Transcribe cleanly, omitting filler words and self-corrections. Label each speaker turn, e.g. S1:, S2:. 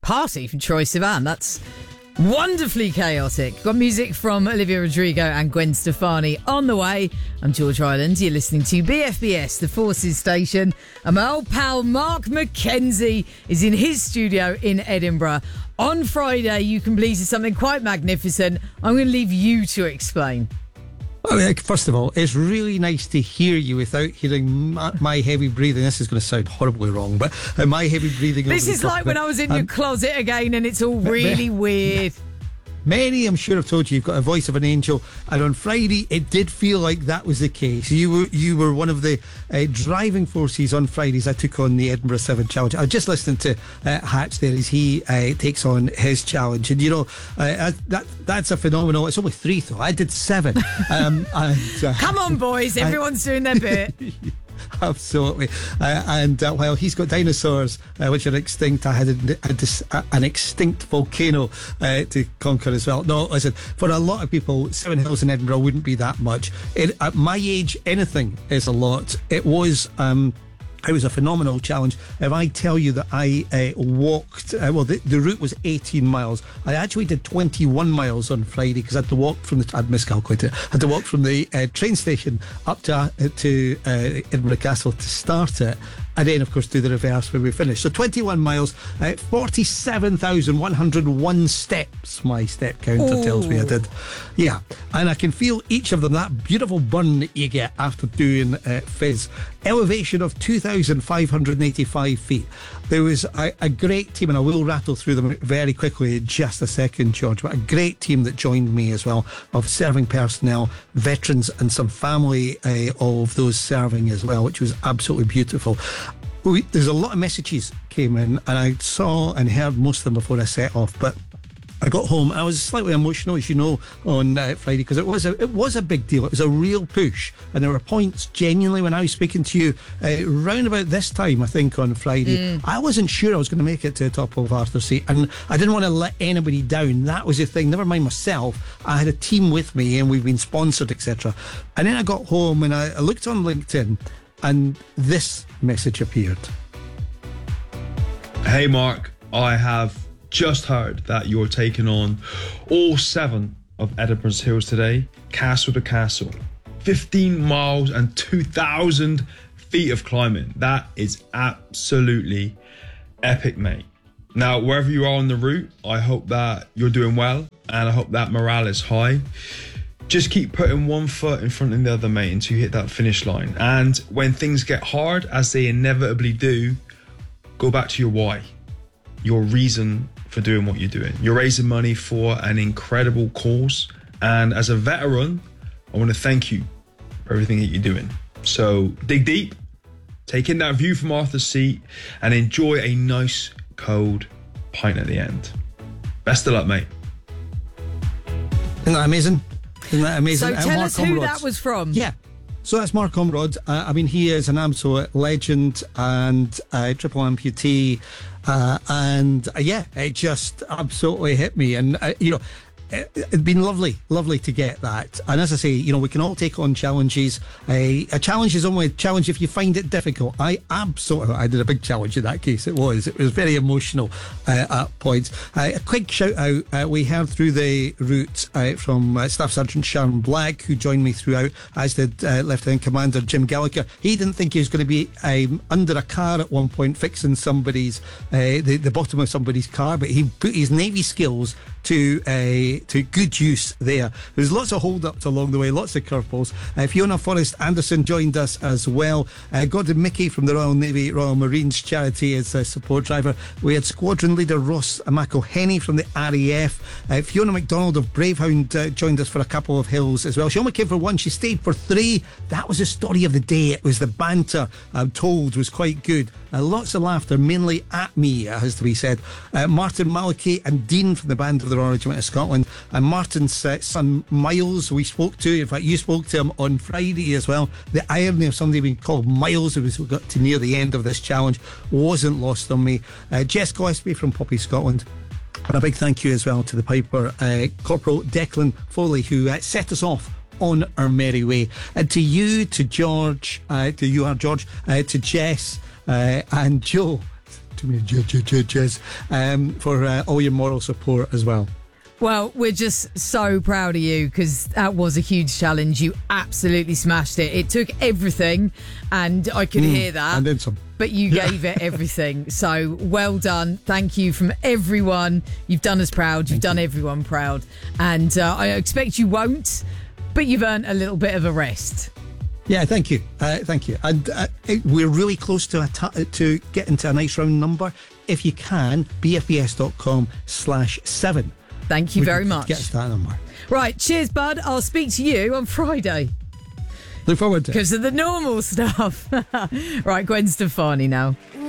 S1: Party from Troye Sivan. That's wonderfully chaotic. Got music from Olivia Rodrigo and Gwen Stefani on the way. I'm George Ryland. You're listening to BFBS, the Forces Station. And my old pal Mark McKenzie is in his studio in Edinburgh. On Friday, you completed something quite magnificent. I'm going to leave you to explain.
S2: Well, first of all, it's really nice to hear you without hearing my heavy breathing. This is going to sound horribly wrong, but my heavy breathing.
S1: This is like when I was in your closet again and it's all really weird.
S2: Many, I'm sure, have told you you've got a voice of an angel, and on Friday it did feel like that was the case. You were one of the driving forces on Fridays. I took on the Edinburgh 7 Challenge. I was just listening to Hatch there as he takes on his challenge, and that's a phenomenal. It's only 3 though. I did 7.
S1: Come on, boys! Everyone's doing their bit.
S2: Absolutely. And while he's got dinosaurs, which are extinct, I had an extinct volcano to conquer as well. No, listen, for a lot of people, 7 hills in Edinburgh wouldn't be that much. At my age, anything is a lot. It was a phenomenal challenge. If I tell you that I walked, the route was 18 miles. I actually did 21 miles on Friday because I had to walk I'd miscalculated. I had to walk from the train station up to Edinburgh Castle to start it. And then, of course, do the reverse when we finish. So 21 miles, 47,101 steps, my step counter tells me I did. Yeah, and I can feel each of them, that beautiful burn that you get after doing Fizz. Elevation of 2,585 feet. There was a great team, and I will rattle through them very quickly in just a second, George, but a great team that joined me as well, of serving personnel, veterans, and some family of those serving as well, which was absolutely beautiful. There's a lot of messages came in, and I saw and heard most of them before I set off, but I got home. I was slightly emotional, as you know, on Friday, because it was a big deal. It was a real push, and there were points genuinely when I was speaking to you round about this time, I think, on Friday. I wasn't sure I was going to make it to the top of Arthur's Seat, and I didn't want to let anybody down. That was the thing. Never mind myself. I had a team with me, and we've been sponsored, etc. And then I got home and I looked on LinkedIn, and this message appeared.
S3: Hey Mark, I have just heard that you're taking on all 7 of Edinburgh's hills today, castle to castle. 15 miles and 2,000 feet of climbing. That is absolutely epic, mate. Now, wherever you are on the route, I hope that you're doing well, and I hope that morale is high. Just keep putting one foot in front of the other, mate, until you hit that finish line. And when things get hard, as they inevitably do, go back to your why, your reason for doing what you're doing. You're raising money for an incredible cause. And as a veteran, I want to thank you for everything that you're doing. So dig deep, take in that view from Arthur's Seat, and enjoy a nice cold pint at the end. Best of luck, mate.
S2: Isn't that amazing? Isn't that amazing?
S1: So tell us who that was from.
S2: Yeah. So that's Mark Comrade. He is an absolute legend and triple amputee. It just absolutely hit me. And, it'd been lovely to get that. And as I say, we can all take on challenges. A challenge is only a challenge if you find it difficult. I did a big challenge in that case. It was very emotional at points. A quick shout out, we heard through the route from Staff Sergeant Sharon Black, who joined me throughout, as did Lieutenant Commander Jim Gallagher. He didn't think he was going to be under a car at one point fixing somebody's the bottom of somebody's car, but he put his Navy skills to good use there. There's lots of hold-ups along the way, lots of curveballs. Fiona Forrest Anderson joined us as well. Gordon Mickey from the Royal Navy Royal Marines charity as a support driver. We had squadron leader Ross McElhenney from the RAF. Fiona MacDonald of Bravehound joined us for a couple of hills as well. She only came for 1, she stayed for 3. That was the story of the day. It was the banter, I'm told, was quite good. Lots of laughter, mainly at me, it has to be said. Martin Malachy and Dean from the Band of the Royal Regiment of Scotland, and Martin's son Miles we spoke to. In fact, you spoke to him on Friday as well. The irony of somebody being called Miles as we got to near the end of this challenge wasn't lost on me. Jess Gillespie from Poppy Scotland. And a big thank you as well to the Piper, Corporal Declan Foley, who set us off on our merry way. And to you, to George, to Jess, and Joe, to me, Jez, for all your moral support as well.
S1: Well, we're just so proud of you because that was a huge challenge. You absolutely smashed it. It took everything, and I could hear that.
S2: And then some.
S1: But you gave it everything. So well done. Thank you from everyone. You've done us proud. You've done everyone proud. And I expect you won't, but you've earned a little bit of a rest.
S2: Yeah, thank you. Thank you. And we're really close to to getting to a nice round number. If you can, bfbs.com/7.
S1: Thank you very much.
S2: Get us that number.
S1: Right, cheers, bud. I'll speak to you on Friday.
S2: Look forward to it.
S1: Because of the normal stuff. Right, Gwen Stefani now.